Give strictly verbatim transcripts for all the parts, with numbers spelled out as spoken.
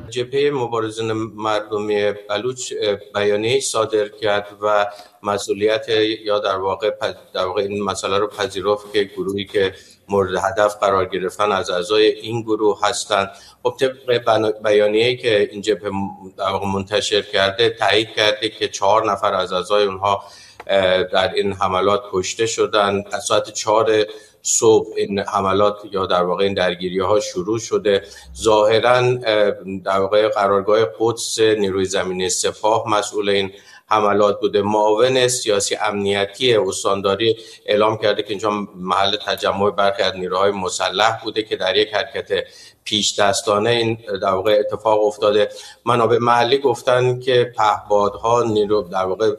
جبهه مبارزین مردمی بلوچ بیانیه صادر کرد و مسئولیت یا در واقع در واقع این مسئله رو پذیرفت که گروهی که مورد هدف قرار گرفتن از اعضای این گروه هستند. خب طبق بیانیه‌ای که این جبهه در واقع منتشر کرده تایید کرده که چهار نفر از اعضای اونها در این حملات کشته شدن. از ساعت چهار صبح این حملات یا در واقع این درگیری ها شروع شده. ظاهرا در واقع قرارگاه قدس نیروی زمینی سپاه مسئول این حملات بوده. معاون سیاسی امنیتی استانداری اعلام کرده که اینجا محل تجمع برخی از نیروهای مسلح بوده که در یک حرکت پیش دستانه این در واقع اتفاق افتاده. منابع محلی گفتن که پهپادها نیرو در واقع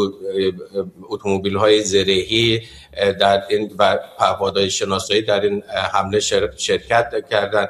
اتومبیل‌های زرهی در این و پهپادهای شناسایی در این حمله شرکت کردن.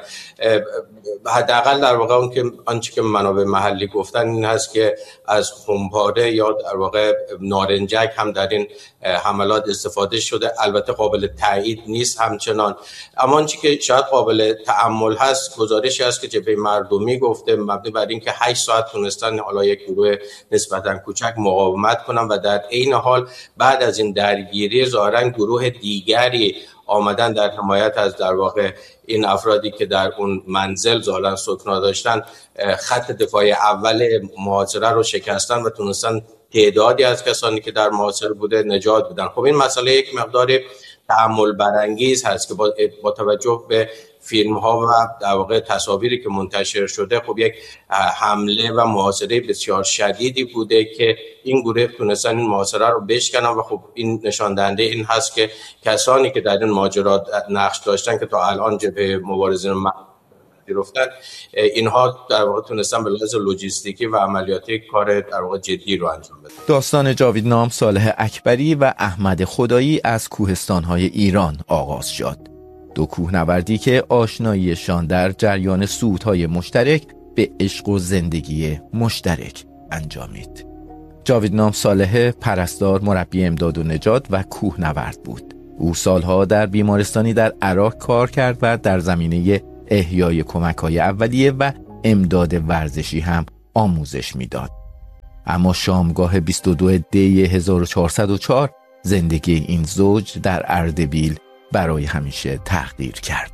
حداقل در واقع اون که آنچه که منابع محلی گفتن این هست که از خمپاره یا در واقع نارنجک هم در این حملات استفاده شده. البته قابل تایید نیست همچنان، اما آنچه که شاید قابل تأمل هست گزارشی است که جبهه مردمی گفته مبنی بر این که هشت ساعت تونستن حالا یک گروه نسبتا کوچک مقاومت کنن و در عین حال بعد از این درگیری ظاهرا گروه دیگری آمدن در حمایت از در واقع این افرادی که در اون منزل ظاهرا سکنا داشتن خط دفاعی اول محاصره رو شکستن و تونستن تعدادی از کسانی که در محاصره بوده نجات بدن. خب این مسئله یک مقدار تأمل برانگیز هست که با, با توجه به فیلم ها و در واقع تصاویری که منتشر شده خب یک حمله و محاصره بسیار شدیدی بوده که این گروه تونستن این محاصره رو بشکنن و خب این نشان دهنده این هست که کسانی که در این ماجرا نقش داشتن که تا الان جبهه مبارزین گرفتن اینها در واقع تونستن به لحاظ لوجستیکی و عملیاتی کار در واقع جدی رو انجام بدن. داستان جاوید نام، صالح اکبری و احمد خدایی از کوهستان‌های ایران آغاز شد. دو کوهنوردی که آشناییشان در جریان صعودهای مشترک به عشق و زندگی مشترک انجامید. جاوید نام صالح پرستار، مربی امداد و نجات و کوهنورد بود. او سالها در بیمارستانی در عراق کار کرد و در زمینه احیای کمک‌های اولیه و امداد ورزشی هم آموزش میداد. اما شامگاه بیست و دو دی هزار و چهارصد و چهار زندگی این زوج در اردبیل برای همیشه تغییر کرد.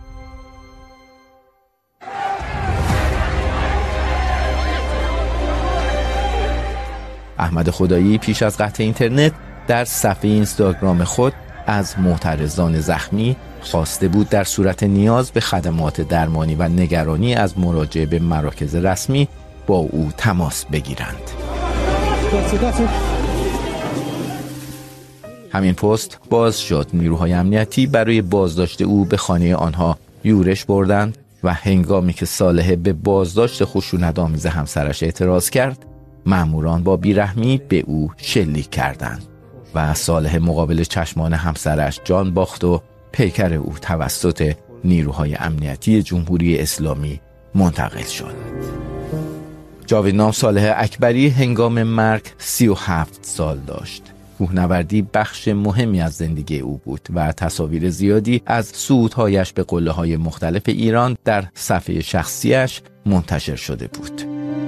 احمد خدایی پیش از قطع اینترنت در صفحه اینستاگرام خود از معترضان زخمی خواسته بود در صورت نیاز به خدمات درمانی و نگرانی از مراجعه به مراکز رسمی با او تماس بگیرند. همین پست باز شد. نیروهای امنیتی برای بازداشت او به خانه آنها یورش بردند و هنگامی که صالح به بازداشت خشونت‌آمیز همسرش اعتراض کرد، مأموران با بیرحمی به او شلیک کردند و صالح مقابل چشمان همسرش جان باخت و پیکر او توسط نیروهای امنیتی جمهوری اسلامی منتقل شد. جاوید نام صالح اکبری هنگام مرگ سی و هفت سال داشت. کوهنوردی بخش مهمی از زندگی او بود و تصاویر زیادی از صعودهایش به قله‌های مختلف ایران در صفحه شخصیش منتشر شده بود.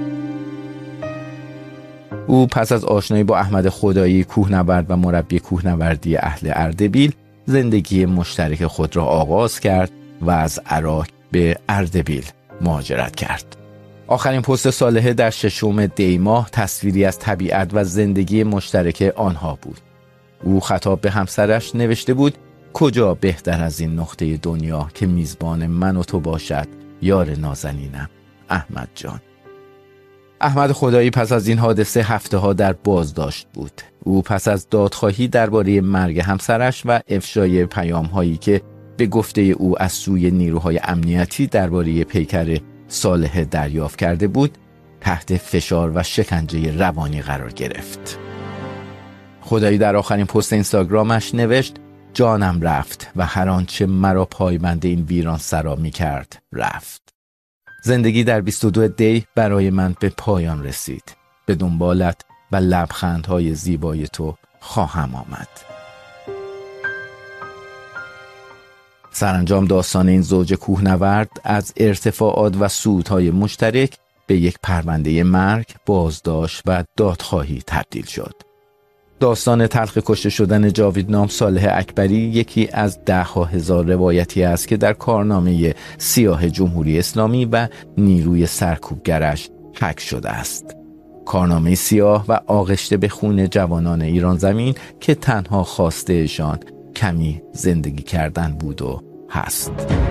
او پس از آشنایی با احمد خدایی، کوهنورد و مربی کوهنوردی اهل اردبیل، زندگی مشترک خود را آغاز کرد و از عراق به اردبیل مهاجرت کرد. آخرین پست صالح در ششم دی ماه تصویری از طبیعت و زندگی مشترک آنها بود. او خطاب به همسرش نوشته بود: کجا بهتر از این نقطه دنیا که میزبان من و تو باشد یار نازنینم احمد جان. احمد خدایی پس از این حادثه هفته ها در بازداشت بود. او پس از دادخواهی درباره مرگ همسرش و افشای پیام هایی که به گفته او از سوی نیروهای امنیتی درباره پیکر صالح دریافت کرده بود، تحت فشار و شکنجه روانی قرار گرفت. خدایی در آخرین پست اینستاگرامش نوشت: جانم رفت و هر آنچه مرا پایبند این ویران سرا می کرد رفت. زندگی در بیست و دو دی برای من به پایان رسید. به دنبالت و لبخندهای زیبای تو خواهم آمد. سرانجام داستان این زوج کوهنورد از ارتفاعات و صعودهای مشترک به یک پرونده مرگ، بازداشت و دادخواهی تبدیل شد. داستان تلخ کشته شدن جاویدنام صالح اکبری یکی از ده ها هزار روایتی است که در کارنامه سیاه جمهوری اسلامی و نیروی سرکوبگرش حک شده است. کارنامه سیاه و آغشته به خون جوانان ایران زمین که تنها خواستهشان کمی زندگی کردن بود و هست.